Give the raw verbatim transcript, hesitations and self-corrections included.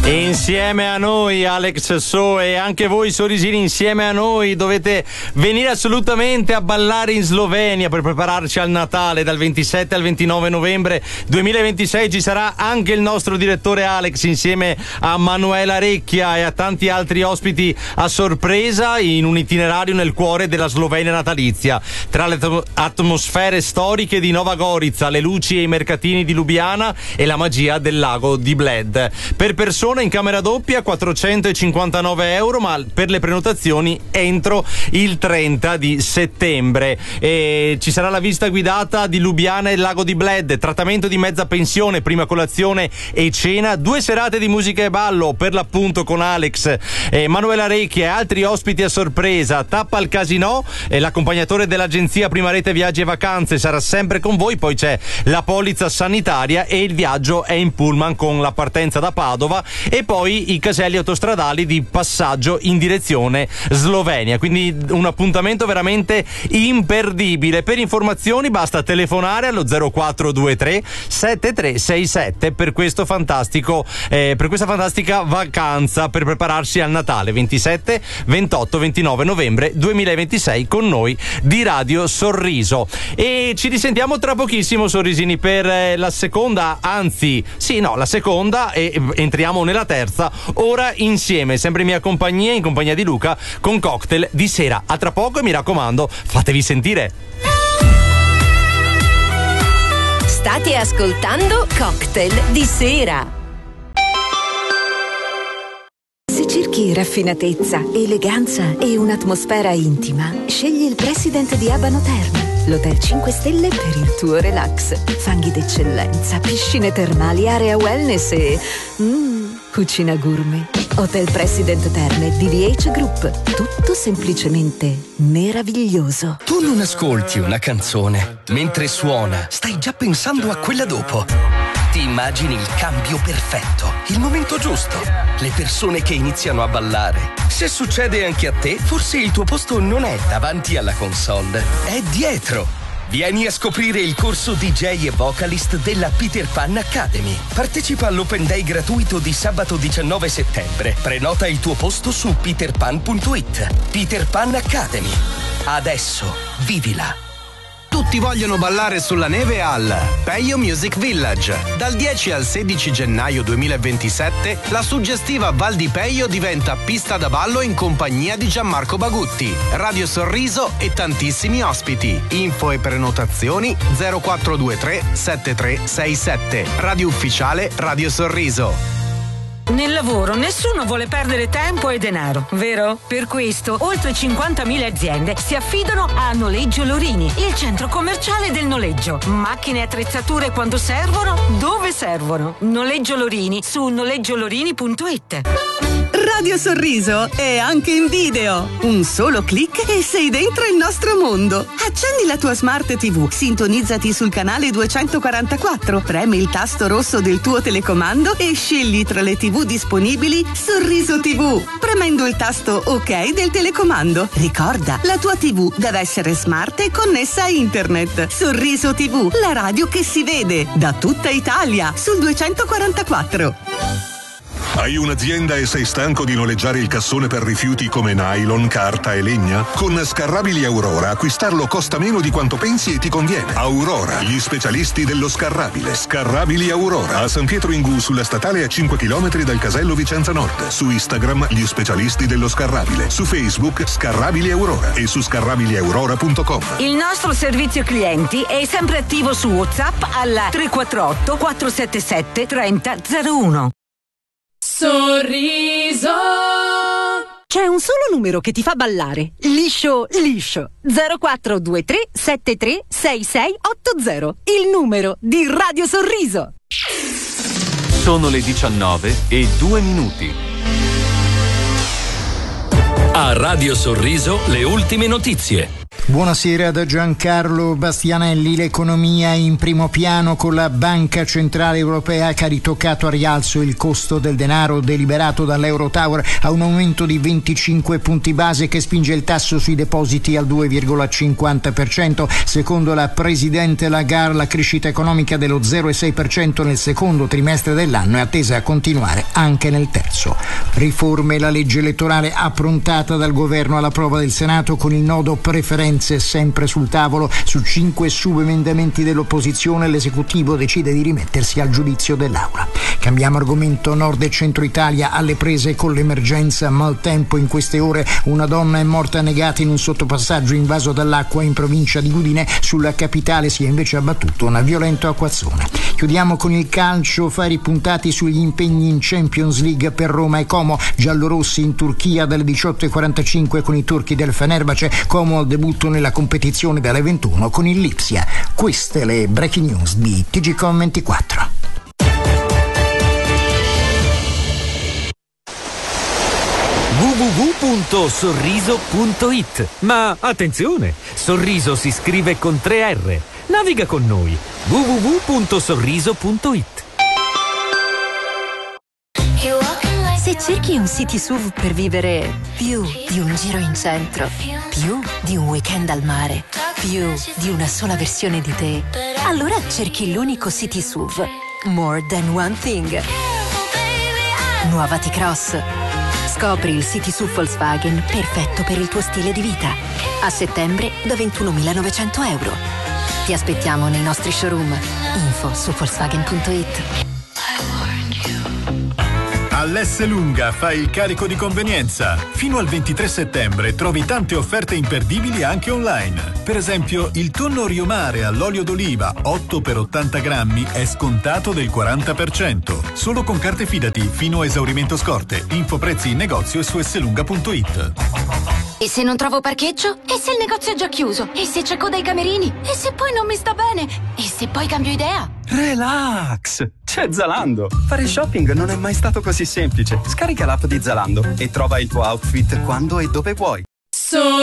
E insieme a noi Alex So e anche voi sorrisini insieme a noi dovete venire assolutamente a ballare in Slovenia per prepararci al Natale. Dal ventisette al ventinove novembre duemilaventisei ci sarà anche il nostro direttore Alex insieme a Manuela Recchia e a tanti altri ospiti a sorpresa in un itinerario nel cuore della Slovenia natalizia, tra le atmosfere storiche di Nova Gorica, le luci e i mercatini di Lubiana e la magia del lago di Bled. Per persone in camera doppia quattrocentocinquantanove euro, ma per le prenotazioni entro il trenta di settembre. E ci sarà la visita guidata di Lubiana e il lago di Bled, trattamento di mezza pensione, prima colazione e cena, due serate di musica e ballo per l'appunto con Alex, eh, Manuela Recchia e altri ospiti a sorpresa, tappa al casino, e l'accompagnatore dell'agenzia Prima Rete Viaggi e Vacanze sarà sempre con voi, poi c'è la polizza sanitaria e il viaggio è in pullman con la partenza da Padova e poi i caselli autostradali di passaggio in direzione Slovenia, quindi un appuntamento veramente imperdibile. Per informazioni basta telefonare allo zero quattro due tre sette tre sei sette per questo fantastico eh, per questa fantastica vacanza per prepararsi al Natale ventisette, ventotto, ventinove novembre duemilaventisei con noi di Radio Sorriso. E ci risentiamo tra pochissimo, sorrisini, per eh, la seconda, anzi sì no la seconda e entriamo nella terza ora insieme, sempre in mia compagnia, in compagnia di Luca, con Cocktail di sera. A tra poco e mi raccomando, fatevi sentire. State ascoltando Cocktail di sera. Se cerchi raffinatezza, eleganza e un'atmosfera intima, scegli il President di Abano Terme, l'hotel cinque stelle per il tuo relax. Fanghi d'eccellenza, piscine termali, area wellness e mm, cucina gourmet. Hotel President Terme di V H Group. Tutto semplicemente meraviglioso. Tu non ascolti una canzone, mentre suona stai già pensando a quella dopo. Ti immagini il cambio perfetto, il momento giusto, le persone che iniziano a ballare. Se succede anche a te, forse il tuo posto non è davanti alla console, è dietro. Vieni a scoprire il corso D J e vocalist della Peter Pan Academy. Partecipa all'Open Day gratuito di sabato diciannove settembre. Prenota il tuo posto su peterpan punto it. Peter Pan Academy. Adesso vivila. Tutti vogliono ballare sulla neve al Peio Music Village. Dal dieci al sedici gennaio duemilaventisette la suggestiva Val di Peio diventa pista da ballo in compagnia di Gianmarco Bagutti, Radio Sorriso e tantissimi ospiti. Info e prenotazioni zero quattro due tre sette tre sei sette. Radio ufficiale Radio Sorriso. Nel lavoro nessuno vuole perdere tempo e denaro, vero? Per questo oltre cinquantamila aziende si affidano a Noleggio Lorini, il centro commerciale del noleggio. Macchine e attrezzature quando servono, dove servono. Noleggio Lorini su noleggio lorini punto it. Radio Sorriso è anche in video. Un solo click e sei dentro il nostro mondo. Accendi la tua Smart T V, sintonizzati sul canale duecentoquarantaquattro, premi il tasto rosso del tuo telecomando e scegli tra le tivù disponibili Sorriso T V, premendo il tasto OK del telecomando. Ricorda, la tua T V deve essere smart e connessa a internet. Sorriso T V, la radio che si vede da tutta Italia sul duecentoquarantaquattro. Hai un'azienda e sei stanco di noleggiare il cassone per rifiuti come nylon, carta e legna? Con Scarrabili Aurora acquistarlo costa meno di quanto pensi e ti conviene. Aurora, gli specialisti dello scarrabile. Scarrabili Aurora, a San Pietro Ingù, sulla statale a cinque chilometri dal casello Vicenza Nord. Su Instagram, gli specialisti dello scarrabile. Su Facebook, Scarrabili Aurora e su scarrabili aurora punto com. Il nostro servizio clienti è sempre attivo su WhatsApp al tre quattro otto quattro sette sette tre zero zero uno. Sorriso. C'è un solo numero che ti fa ballare. Liscio, liscio. zero quattro due tre sette tre sei sei otto zero. Il numero di Radio Sorriso. Sono le diciannove e due minuti. A Radio Sorriso le ultime notizie. Buonasera da Giancarlo Bastianelli. L'economia in primo piano con la Banca Centrale Europea che ha ritoccato a rialzo il costo del denaro deliberato dall'Eurotower a un aumento di venticinque punti base che spinge il tasso sui depositi al due virgola cinquanta per cento. Secondo la Presidente Lagarde, la crescita economica dello zero virgola sei per cento nel secondo trimestre dell'anno è attesa a continuare anche nel terzo. Riforme: la legge elettorale approntata dal governo alla prova del Senato con il nodo preferenze sempre sul tavolo. Su cinque subemendamenti dell'opposizione l'esecutivo decide di rimettersi al giudizio dell'Aula. Cambiamo argomento. Nord e centro Italia alle prese con l'emergenza maltempo. In queste ore una donna è morta annegata in un sottopassaggio invaso dall'acqua in provincia di Udine. Sulla capitale si è invece abbattuto un violento acquazzone. Chiudiamo con il calcio. Fari puntati sugli impegni in Champions League per Roma e Como. Giallorossi in Turchia dalle diciotto e quarantacinque con i turchi del Fenerbahce. Como al debutto nella competizione dalle ventuno con il Lipsia. Queste le breaking news di T G Com ventiquattro. w w w punto sorriso punto i t. Ma attenzione, Sorriso si scrive con tre R. Naviga con noi. w w w punto sorriso punto i t. Se cerchi un city S U V per vivere più di un giro in centro, più di un weekend al mare, più di una sola versione di te, allora cerchi l'unico city S U V. More than one thing. Nuova T-Cross. Scopri il city S U V Volkswagen perfetto per il tuo stile di vita. A settembre da ventunomilanovecento euro. Ti aspettiamo nei nostri showroom. Info su volkswagen punto i t. All'S Lunga fai il carico di convenienza. Fino al ventitré settembre trovi tante offerte imperdibili anche online. Per esempio, il tonno Riomare all'olio d'oliva otto per ottanta grammi è scontato del quaranta per cento. Solo con carte Fidati fino a esaurimento scorte. Info prezzi in negozio e su slunga punto i t. E se non trovo parcheggio? E se il negozio è già chiuso? E se c'è coda ai camerini? E se poi non mi sta bene? E se poi cambio idea? Relax! C'è Zalando! Fare shopping non è mai stato così semplice. Scarica l'app di Zalando e trova il tuo outfit quando e dove vuoi. So